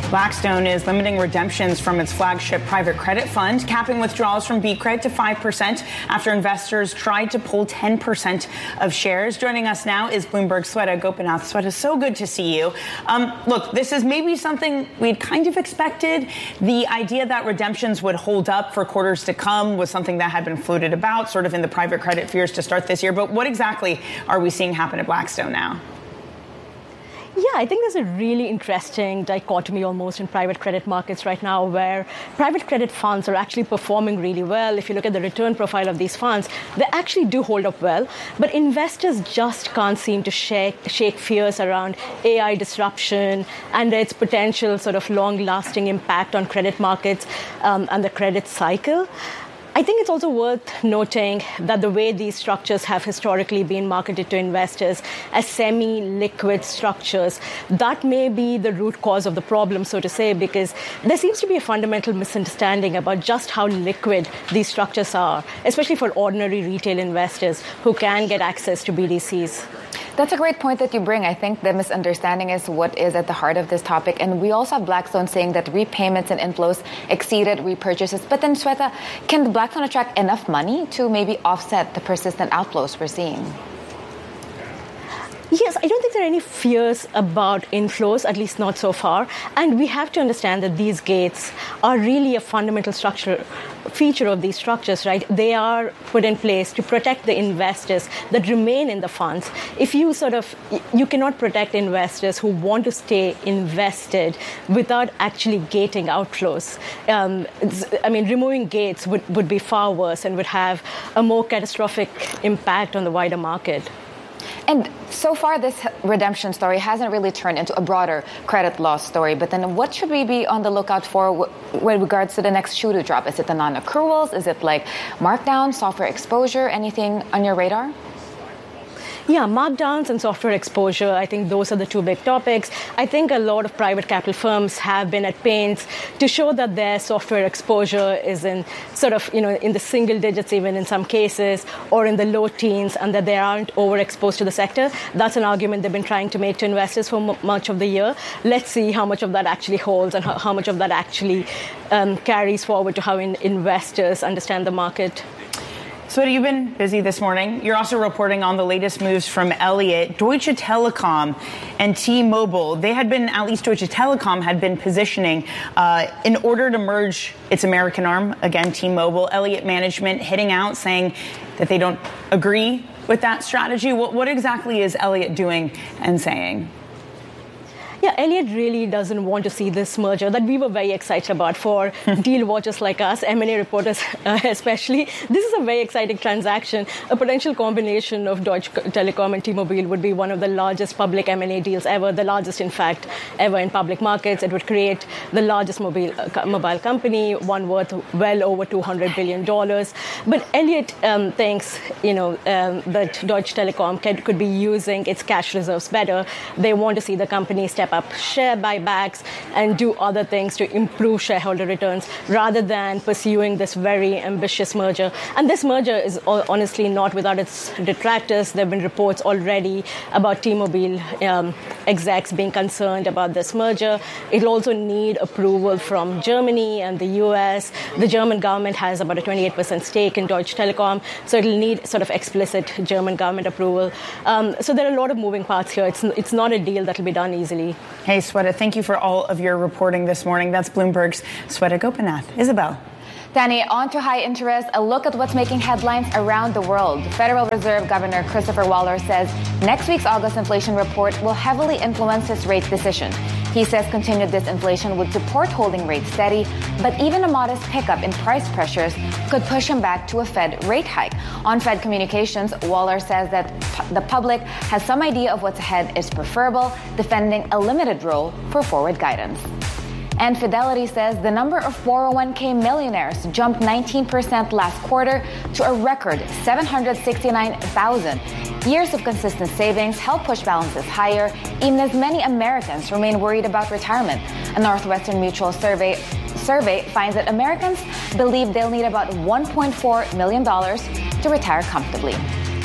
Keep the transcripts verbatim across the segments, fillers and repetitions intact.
Blackstone is limiting redemptions from its flagship private credit fund, capping withdrawals from BCRED to five percent after investors tried to pull ten percent of shares. Joining us now is Bloomberg's Sweta Gopinath. Sweta, so good to see you. Um, look, this is maybe something we'd kind of expected. The idea that redemptions would hold up for quarters to come was something that had been floated about, sort of in the private credit fears to start this year. But what exactly are we seeing happen at Blackstone now? Yeah, I think there's a really interesting dichotomy almost in private credit markets right now where private credit funds are actually performing really well. If you look at the return profile of these funds, they actually do hold up well. But investors just can't seem to shake, shake fears around A I disruption and its potential sort of long-lasting impact on credit markets um, and the credit cycle. I think it's also worth noting that the way these structures have historically been marketed to investors as semi-liquid structures, that may be the root cause of the problem, so to say, because there seems to be a fundamental misunderstanding about just how liquid these structures are, especially for ordinary retail investors who can get access to B D Cs. That's a great point that you bring. I think the misunderstanding is what is at the heart of this topic. And we also have Blackstone saying that repayments and inflows exceeded repurchases. But then, Sweta, can Blackstone attract enough money to maybe offset the persistent outflows we're seeing? Yes, I don't think there are any fears about inflows, at least not so far. And we have to understand that these gates are really a fundamental structure, feature of these structures, right? They are put in place to protect the investors that remain in the funds. If you sort of, you cannot protect investors who want to stay invested without actually gating outflows. Um, I mean, removing gates would, would be far worse and would have a more catastrophic impact on the wider market. And so far, this redemption story hasn't really turned into a broader credit loss story. But then what should we be on the lookout for with regards to the next shoe to drop? Is it the non-accruals? Is it like markdown, software exposure? Anything on your radar? Yeah, markdowns and software exposure, I think those are the two big topics. I think a lot of private capital firms have been at pains to show that their software exposure is in sort of, you know, in the single digits even in some cases, or in the low teens, and that they aren't overexposed to the sector. That's an argument they've been trying to make to investors for m- much of the year. Let's see how much of that actually holds and how, how much of that actually um, carries forward to how in- investors understand the market. So you've been busy this morning. You're also reporting on the latest moves from Elliott, Deutsche Telekom, and T-Mobile. They had been, at least Deutsche Telekom had been positioning uh, in order to merge its American arm, again, T-Mobile. Elliott management hitting out, saying that they don't agree with that strategy. What, what exactly is Elliott doing and saying? Yeah, Elliott really doesn't want to see this merger that we were very excited about for deal watchers like us, M and A reporters uh, especially. This is a very exciting transaction. A potential combination of Deutsche Telekom and T-Mobile would be one of the largest public M and A deals ever, the largest, in fact, ever in public markets. It would create the largest mobile, uh, mobile company, one worth well over two hundred billion dollars. But Elliott um, thinks, you know, um, that Deutsche Telekom can, could be using its cash reserves better. They want to see the company step up share buybacks and do other things to improve shareholder returns rather than pursuing this very ambitious merger. And this merger is honestly not without its detractors. There have been reports already about T-Mobile um, execs being concerned about this merger. It'll also need approval from Germany and the U S. The German government has about a twenty-eight percent stake in Deutsche Telekom, so it'll need sort of explicit German government approval. Um, so there are a lot of moving parts here. It's, it's not a deal that will be done easily. Hey, Sweta, thank you for all of your reporting this morning. That's Bloomberg's Sweta Gopinath. Isabel. Danny, on to high interest. A look at what's making headlines around the world. Federal Reserve Governor Christopher Waller says next week's August inflation report will heavily influence his rate decision. He says continued disinflation would support holding rates steady, but even a modest pickup in price pressures could push him back to a Fed rate hike. On Fed communications, Waller says that p- the public has some idea of what's ahead is preferable, defending a limited role for forward guidance. And Fidelity says the number of four oh one k millionaires jumped nineteen percent last quarter to a record seven hundred sixty-nine thousand. Years of consistent savings help push balances higher, even as many Americans remain worried about retirement. A Northwestern Mutual survey survey finds that Americans believe they'll need about one point four million dollars to retire comfortably.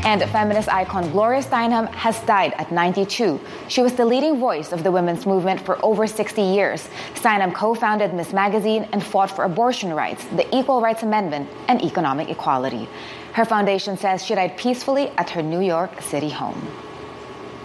And feminist icon Gloria Steinem has died at ninety-two. She was the leading voice of the women's movement for over sixty years. Steinem co-founded Miss Magazine and fought for abortion rights, the Equal Rights Amendment, and economic equality. Her foundation says she died peacefully at her New York City home.